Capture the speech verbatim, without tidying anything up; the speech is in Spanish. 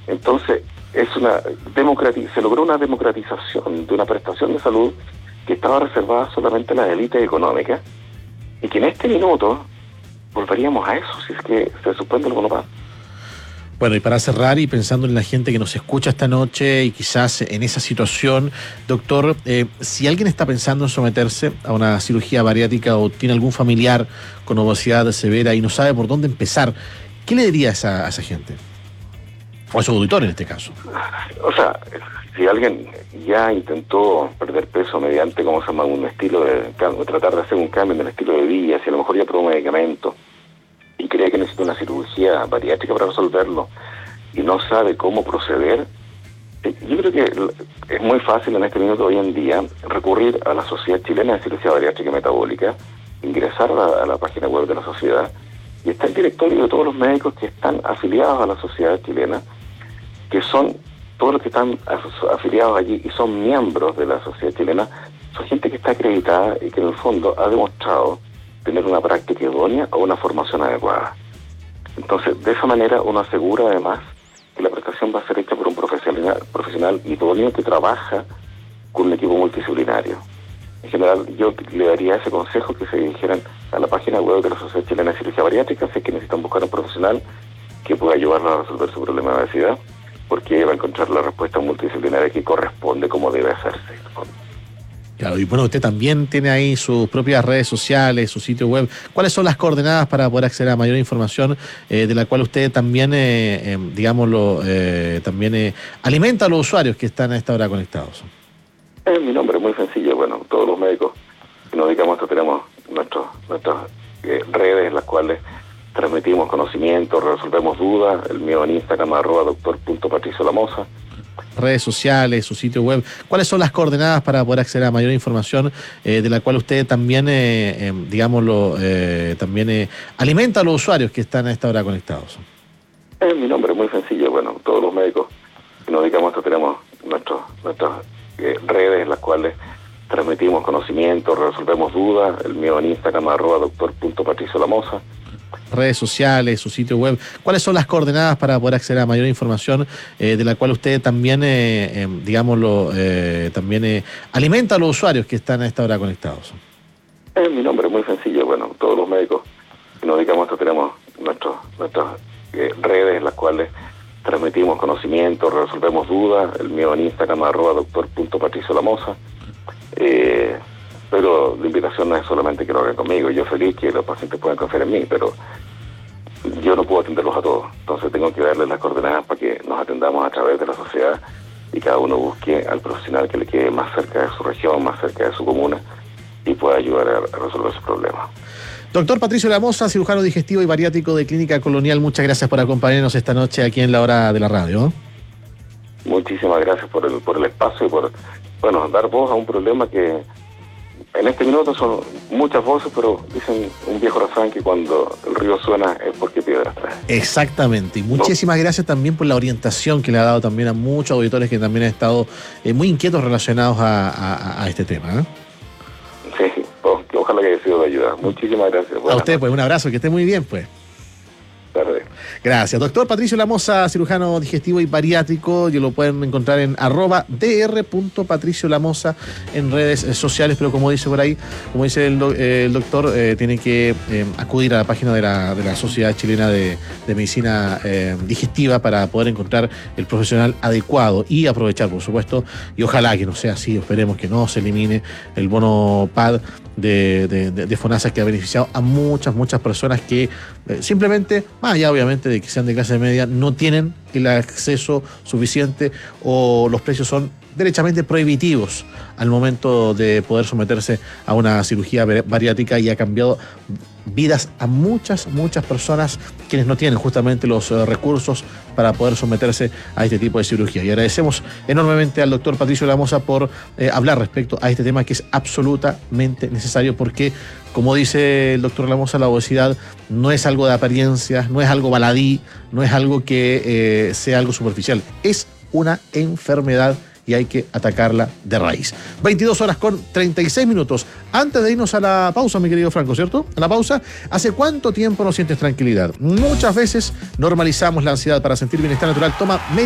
Entonces, es una democrati- se logró una democratización de una prestación de salud que estaba reservada solamente a las élites económicas y que en este minuto volveríamos a eso si es que se suspende el bono PAD. Bueno, y para cerrar y pensando en la gente que nos escucha esta noche y quizás en esa situación, doctor, eh, si alguien está pensando en someterse a una cirugía bariátrica o tiene algún familiar con obesidad severa y no sabe por dónde empezar, ¿qué le diría a esa, a esa gente? O a su auditor en este caso. O sea, si alguien ya intentó perder peso mediante, ¿cómo se llama?, un estilo de, tratar de hacer un cambio en el estilo de vida, si a lo mejor ya probó un medicamento y cree que necesita una cirugía bariátrica para resolverlo y no sabe cómo proceder, yo creo que es muy fácil en este minuto hoy en día recurrir a la Sociedad Chilena de Cirugía Bariátrica y Metabólica, ingresar a la, a la página web de la sociedad y está el directorio de todos los médicos que están afiliados a la sociedad chilena, que son todos los que están afiliados allí y son miembros de la sociedad chilena, son gente que está acreditada y que en el fondo ha demostrado tener una práctica idónea o una formación adecuada. Entonces, de esa manera uno asegura además que la prestación va a ser hecha por un profesional, profesional idóneo que trabaja con un equipo multidisciplinario. En general, yo le daría ese consejo que se dirigieran a la página web de la Sociedad Chilena de Cirugía Bariátrica, si es que necesitan buscar un profesional que pueda ayudarlos a resolver su problema de obesidad, porque va a encontrar la respuesta multidisciplinaria que corresponde como debe hacerse. Claro, y bueno, usted también tiene ahí sus propias redes sociales, su sitio web. ¿Cuáles son las coordenadas para poder acceder a mayor información eh, de la cual usted también, eh, eh, digámoslo, eh, también eh, alimenta a los usuarios que están a esta hora conectados? Eh, mi nombre es muy sencillo. Bueno, todos los médicos que nos dedicamos a esto tenemos nuestros, nuestras eh, redes en las cuales transmitimos conocimientos, resolvemos dudas. El mío en Instagram, arroba doctor punto patricio lamosa. Redes sociales, su sitio web. ¿Cuáles son las coordenadas para poder acceder a mayor información eh, de la cual usted también, eh, eh, digámoslo, eh, también eh, alimenta a los usuarios que están a esta hora conectados? Eh, mi nombre es muy sencillo. Bueno, todos los médicos que nos dedicamos a esto tenemos nuestros, nuestras eh, redes en las cuales transmitimos conocimientos, resolvemos dudas. El mío en Instagram, arroba doctor punto patricio lamosa. Redes sociales, su sitio web. ¿Cuáles son las coordenadas para poder acceder a mayor información eh, de la cual usted también, eh, eh, digámoslo, eh, también eh, alimenta a los usuarios que están a esta hora conectados? Eh, mi nombre es muy sencillo. Bueno, todos los médicos que nos dedicamos a esto tenemos nuestros, nuestras eh, redes en las cuales transmitimos conocimientos, resolvemos dudas. El mío en Instagram, arroba doctor punto patricio lamosa. Eh, Pero la invitación no es solamente que lo hagan conmigo. Yo feliz que los pacientes puedan confiar en mí, pero yo no puedo atenderlos a todos. Entonces tengo que darles las coordenadas para que nos atendamos a través de la sociedad y cada uno busque al profesional que le quede más cerca de su región, más cerca de su comuna y pueda ayudar a resolver sus problemas. Doctor Patricio Lamosa, cirujano digestivo y bariátrico de Clínica Colonial, muchas gracias por acompañarnos esta noche aquí en La Hora de la Radio. Muchísimas gracias por el, por el espacio y por, bueno, dar voz a un problema que en este minuto son muchas voces, pero dicen un viejo refrán que cuando el río suena es porque piedras trae. Exactamente, y muchísimas no. gracias también por la orientación que le ha dado también a muchos auditores que también han estado eh, muy inquietos relacionados a, a, a este tema. ¿eh? Sí, pues, que ojalá que haya sido de ayuda. Muchísimas gracias. Buenas a usted, noches. Pues un abrazo, que esté muy bien, pues. Tarde. Gracias. Doctor Patricio Lamosa, cirujano digestivo y bariátrico, y lo pueden encontrar en arroba dr punto patricio lamosa en redes sociales, pero como dice por ahí, como dice el, do, eh, el doctor, eh, tiene que eh, acudir a la página de la, de la Sociedad Chilena de, de Medicina eh, Digestiva para poder encontrar el profesional adecuado y aprovechar, por supuesto, y ojalá que no sea así, esperemos que no se elimine el bono PAD de, de, de, de FONASA, que ha beneficiado a muchas, muchas personas que eh, simplemente, más allá obviamente de que sean de clase media, no tienen el acceso suficiente o los precios son derechamente prohibitivos al momento de poder someterse a una cirugía bariátrica, y ha cambiado vidas a muchas, muchas personas quienes no tienen justamente los uh, recursos para poder someterse a este tipo de cirugía. Y agradecemos enormemente al doctor Patricio Lamosa por eh, hablar respecto a este tema que es absolutamente necesario, porque, como dice el doctor Lamosa, la obesidad no es algo de apariencias, no es algo baladí, no es algo que eh, sea algo superficial, es una enfermedad y hay que atacarla de raíz. veintidós horas con treinta y seis minutos. Antes de irnos a la pausa, mi querido Franco, ¿cierto? A la pausa. ¿Hace cuánto tiempo no sientes tranquilidad? Muchas veces normalizamos la ansiedad. Para sentir bienestar natural, toma